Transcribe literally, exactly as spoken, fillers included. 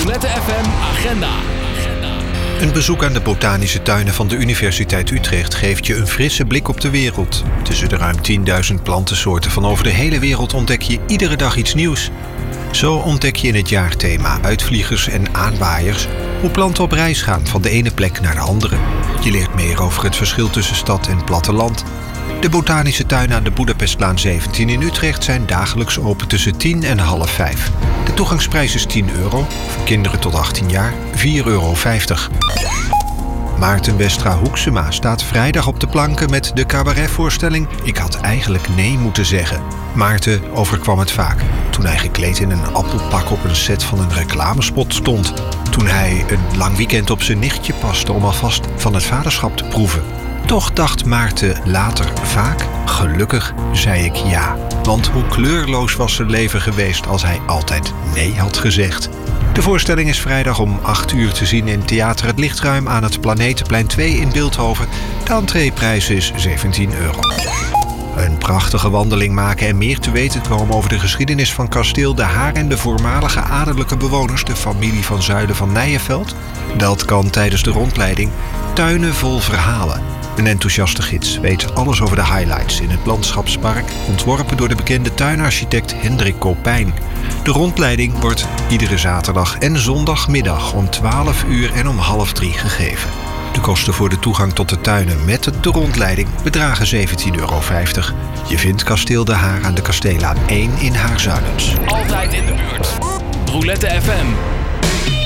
Roulette F M Agenda. Een bezoek aan de botanische tuinen van de Universiteit Utrecht geeft je een frisse blik op de wereld. Tussen de ruim tienduizend plantensoorten van over de hele wereld ontdek je iedere dag iets nieuws. Zo ontdek je in het jaarthema Uitvliegers en aanwaaiers hoe planten op reis gaan van de ene plek naar de andere. Je leert meer over het verschil tussen stad en platteland. De botanische tuinen aan de Boedapestlaan zeventien in Utrecht zijn dagelijks open tussen tien en half vijf. De toegangsprijs is tien euro, voor kinderen tot achttien jaar vier euro vijftig. Maarten Westra Hoeksema staat vrijdag op de planken met de cabaretvoorstelling Ik had eigenlijk nee moeten zeggen. Maarten overkwam het vaak toen hij gekleed in een appelpak op een set van een reclamespot stond. Toen hij een lang weekend op zijn nichtje paste om alvast van het vaderschap te proeven. Toch dacht Maarten later vaak, gelukkig zei ik ja. Want hoe kleurloos was zijn leven geweest als hij altijd nee had gezegd. De voorstelling is vrijdag om acht uur te zien in Theater Het Lichtruim aan het Planetenplein twee in Bilthoven. De entreeprijs is zeventien euro. Een prachtige wandeling maken en meer te weten komen over de geschiedenis van kasteel De Haar en de voormalige adellijke bewoners, de familie van Zuilen van Nijenveld. Dat kan tijdens de rondleiding Tuinen vol verhalen. Een enthousiaste gids weet alles over de highlights in het landschapspark, ontworpen door de bekende tuinarchitect Hendrik Kopijn. De rondleiding wordt iedere zaterdag en zondagmiddag om twaalf uur en om half drie gegeven. De kosten voor de toegang tot de tuinen met de rondleiding bedragen zeventien euro vijftig. Je vindt Kasteel De Haar aan de Kasteelaan één in Haarzuilens. Altijd in de buurt. Roulette F M.